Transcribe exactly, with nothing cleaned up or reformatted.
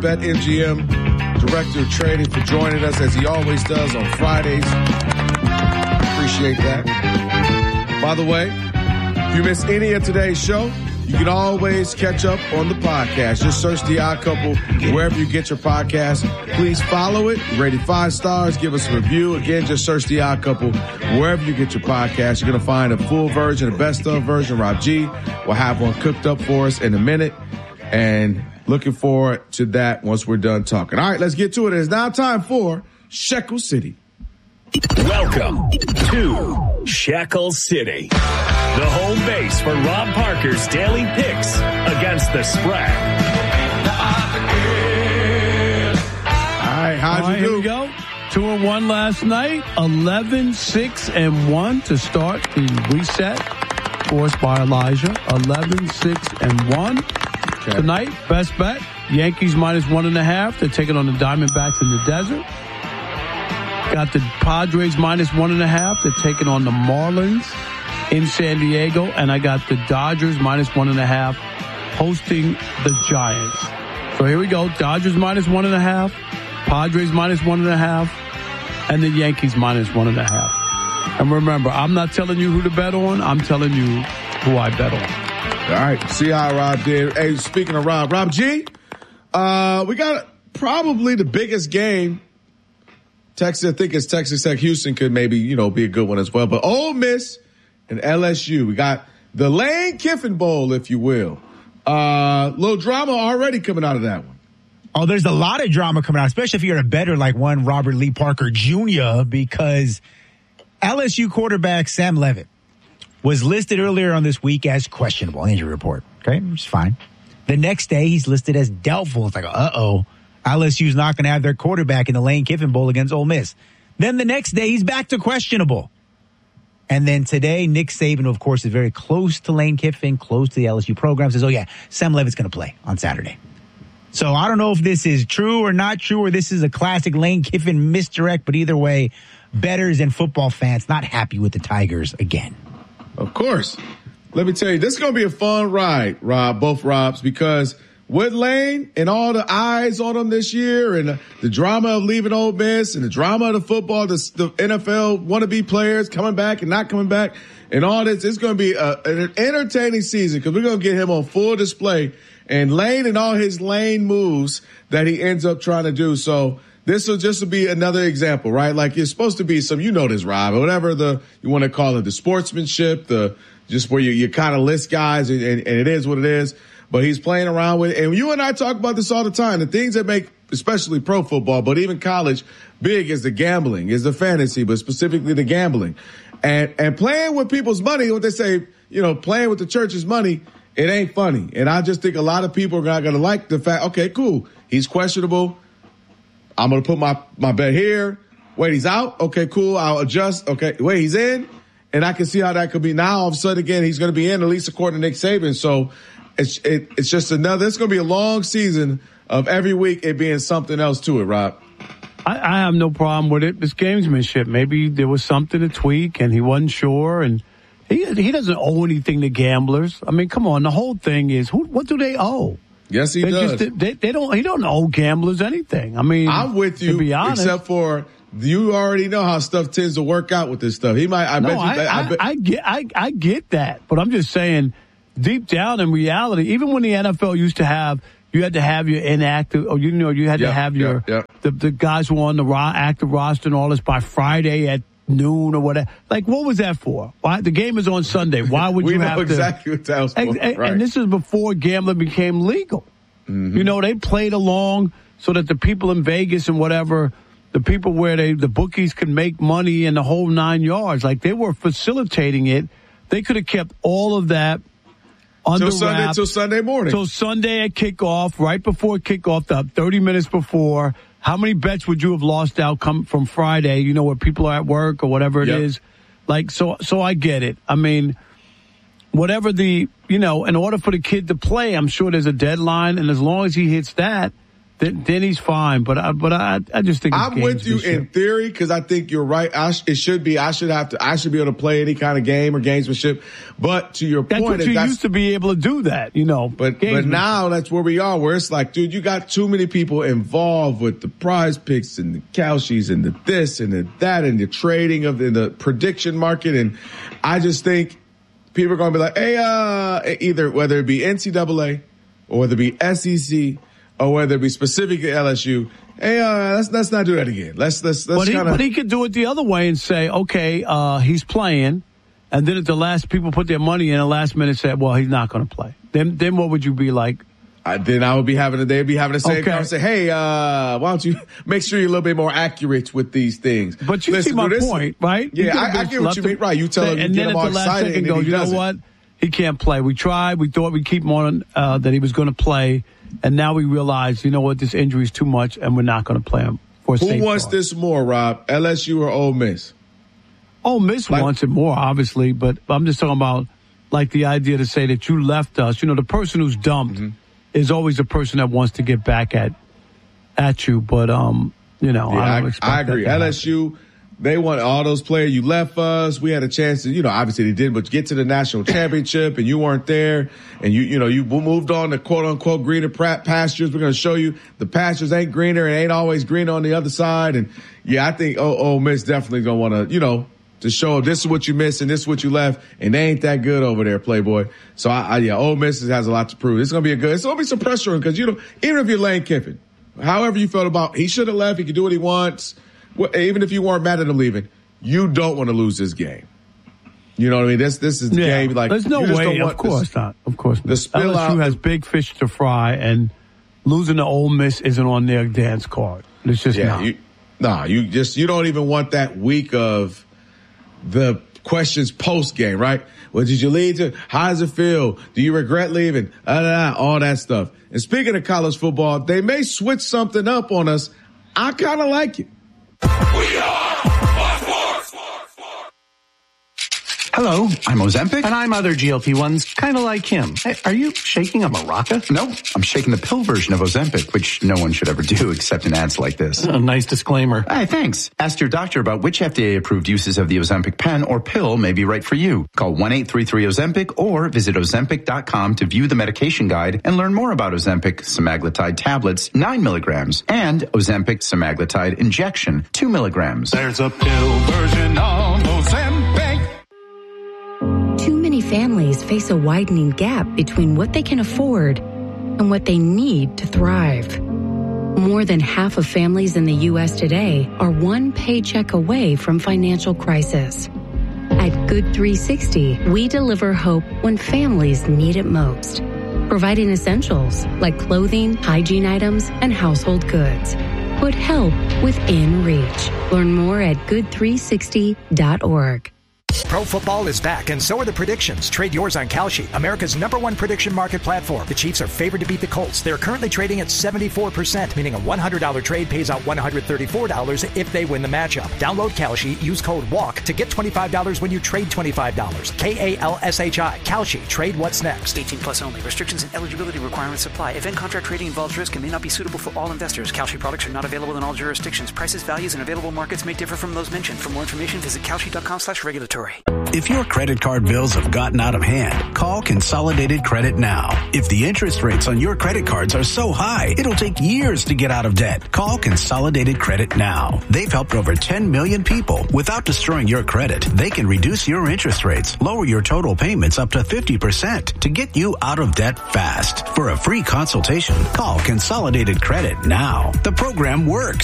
BetMGM Director of Trading, for joining us as he always does on Fridays. Appreciate that. By the way, if you miss any of today's show, you can always catch up on the podcast. Just search The Odd Couple wherever you get your podcast. Please follow it, rate it five stars, give us a review. Again, just search The Odd Couple wherever you get your podcast. You're going to find a full version, a best of version. Rob G will have one cooked up for us in a minute. And looking forward to that once we're done talking. All right, let's get to it. It's now time for Shekel City. Welcome to Shekel City, the home base for Rob Parker's daily picks against the spread. All right, how'd All right, you do? Here we go. Two and one last night. eleven, six, and one to start the reset forced by Elijah. eleven, six, and one. Okay. Tonight, best bet, Yankees minus one and a half. They're taking on the Diamondbacks in the desert. Got the Padres minus one and a half. They're taking on the Marlins in San Diego. And I got the Dodgers minus one and a half hosting the Giants. So here we go. Dodgers minus one and a half. Padres minus one and a half. And the Yankees minus one and a half. And remember, I'm not telling you who to bet on. I'm telling you who I bet on. All right. See how Rob did. Hey, speaking of Rob, Rob G, uh, we got probably the biggest game. Texas, I think it's Texas Tech. Houston could maybe, you know, be a good one as well. But Ole Miss and L S U, we got the Lane Kiffin Bowl, if you will. Uh, little drama already coming out of that one. Oh, there's a lot of drama coming out, especially if you're a bettor like one Robert Lee Parker Junior, because L S U quarterback Sam Leavitt was listed earlier on this week as questionable injury report. Okay, which is fine. The next day, he's listed as doubtful. It's like, uh-oh. L S U's not going to have their quarterback in the Lane Kiffin Bowl against Ole Miss. Then the next day, he's back to questionable. And then today, Nick Saban, of course, is very close to Lane Kiffin, close to the L S U program, says, oh, yeah, Sam Leavitt's going to play on Saturday. So I don't know if this is true or not true, or this is a classic Lane Kiffin misdirect, but either way, bettors and football fans not happy with the Tigers again. Of course. Let me tell you, this is going to be a fun ride, Rob, both Robs, because with Lane and all the eyes on him this year and the, the drama of leaving Ole Miss and the drama of the football, the, the N F L wannabe players coming back and not coming back and all this, it's going to be a, an entertaining season because we're going to get him on full display. And Lane and all his Lane moves that he ends up trying to do. So this will just be another example, right? Like it's supposed to be some, you know this, Rob, or whatever the, you want to call it, the sportsmanship, the, just where you, you kind of list guys and, and, and it is what it is. But he's playing around with it. And you and I talk about this all the time. The things that make, especially pro football, but even college, big is the gambling, is the fantasy, but specifically the gambling. And, and playing with people's money, what they say, you know, playing with the church's money, it ain't funny. And I just think a lot of people are not going to like the fact, okay, cool. He's questionable. I'm going to put my, my bet here. Wait, he's out. Okay, cool. I'll adjust. Okay. Wait, he's in. And I can see how that could be. Now, all of a sudden, again, he's going to be in, at least according to Nick Saban. So it's, it, it's just another, it's going to be a long season of every week it being something else to it, Rob. I, I have no problem with it. It's gamesmanship. Maybe there was something to tweak and he wasn't sure, and He he doesn't owe anything to gamblers. I mean, come on. The whole thing is, who, what do they owe? Yes, he they does. Just, they, they don't. He don't owe gamblers anything. I mean, I'm with you. To be honest, except for you already know how stuff tends to work out with this stuff. He might. I no, bet you. I, I, I, bet. I get. I, I get that, but I'm just saying, deep down in reality, even when the N F L used to have, you had to have your inactive, or you know, you had yeah, to have your yeah, yeah. The, the guys who were on the ro- active roster and all this by Friday at noon or whatever. Like, what was that for? Why the game is on Sunday? Why would we you know have exactly to? What that was for. And, and, right. and this is before gambling became legal. Mm-hmm. You know, they played along so that the people in Vegas and whatever, the people where they the bookies could make money and the whole nine yards. Like, they were facilitating it. They could have kept all of that under till Sunday, wraps till Sunday morning, till Sunday at kickoff, right before kickoff, the thirty minutes before. How many bets would you have lost out come from Friday, you know, where people are at work or whatever it yep. is? Like, so, so I get it. I mean, whatever the, you know, in order for the kid to play, I'm sure there's a deadline. And as long as he hits that, then, then he's fine. But I, but I, I just think I'm with you in theory because I think you're right. I sh- it should be. I should have to. I should be able to play any kind of game or gamesmanship. But to your that's point, what you that's, used to be able to do that. You know, but but now that's where we are. Where it's like, dude, you got too many people involved with the prize picks and the Kalshis and the this and the that and the trading of the, the prediction market. And I just think people are going to be like, hey, uh, either whether it be N C double A or whether it be S E C. Or whether it be specific to L S U, hey, uh, let's let's not do that again. Let's let's let's kind of. But he could do it the other way and say, okay, uh, he's playing, and then at the last, people put their money in, the last minute said, well, he's not going to play. Then then what would you be like? I, then I would be having a, they'd be having the same okay. conversation. Hey, uh, why don't you make sure you're a little bit more accurate with these things? But you Listen, see my this, point, right? Yeah, I, I get what you mean. Right, you tell him, you and get then him all at the last excited, second and goes, he you know doesn't. what? He can't play. We tried. We thought we'd keep him on, uh, that he was going to play. And now we realize, you know what, this injury is too much, and we're not going to play him. For Who wants this more, Rob? L S U or Ole Miss? Ole Miss like, wants it more, obviously, but I'm just talking about, like, the idea to say that you left us. You know, the person who's dumped mm-hmm. is always the person that wants to get back at at you. But, um, you know, yeah, I don't I, expect I agree. L S U, they want all those players. You left us. We had a chance to, you know, obviously they did, but get to the national championship and you weren't there. And you, you know, you moved on to quote unquote greener pastures. We're going to show you the pastures ain't greener and ain't always green on the other side. And yeah, I think oh, Ole Miss definitely going to want to, you know, to show this is what you missed and this is what you left. And they ain't that good over there, Playboy. So I, I yeah, Ole Miss has a lot to prove. It's going to be a good, it's going to be some pressure because, you know, even if you're Lane Kiffin, however you felt about, he should have left. He can do what he wants. Well, even if you weren't mad at him leaving, you don't want to lose this game. You know what I mean? This this is the yeah, game. Like there's no way. Of course this, not. Of course not. The spill L S U out has big fish to fry, and losing to Ole Miss isn't on their dance card. It's just yeah, not. You, nah, you just you don't even want that week of the questions post game, right? What did you lead to? How does it feel? Do you regret leaving? Uh, uh, all that stuff. And speaking of college football, they may switch something up on us. I kind of like it. We are Fox Sports. Hello, I'm Ozempic. And I'm other G L P ones, kind of like him. Hey, are you shaking a maraca? No, I'm shaking the pill version of Ozempic, which no one should ever do except in ads like this. A nice disclaimer. Hey, thanks. Ask your doctor about which F D A-approved uses of the Ozempic pen or pill may be right for you. Call one eight three three Ozempic or visit Ozempic dot com to view the medication guide and learn more about Ozempic semaglutide tablets, nine milligrams, and Ozempic semaglutide injection, two milligrams. There's a pill version of Ozempic. Too many families face a widening gap between what they can afford and what they need to thrive. More than half of families in the U S today are one paycheck away from financial crisis. At Good three sixty, we deliver hope when families need it most, providing essentials like clothing, hygiene items, and household goods. Put help within reach. Learn more at good three sixty dot org. Pro football is back, and so are the predictions. Trade yours on Kalshi, America's number one prediction market platform. The Chiefs are favored to beat the Colts. They're currently trading at seventy-four percent, meaning a one hundred dollars trade pays out one hundred thirty-four dollars if they win the matchup. Download Kalshi, use code WALK to get twenty-five dollars when you trade twenty-five dollars. K A L S H I. Kalshi. Trade what's next. eighteen plus only. Restrictions and eligibility requirements apply. Event contract trading involves risk and may not be suitable for all investors. Kalshi products are not available in all jurisdictions. Prices, values, and available markets may differ from those mentioned. For more information, visit Kalshi dot com slash regulatory. If your credit card bills have gotten out of hand, call Consolidated Credit now. If the interest rates on your credit cards are so high, it'll take years to get out of debt. Call Consolidated Credit now. They've helped over ten million people. Without destroying your credit, they can reduce your interest rates, lower your total payments up to fifty percent to get you out of debt fast. For a free consultation, call Consolidated Credit now. The program works.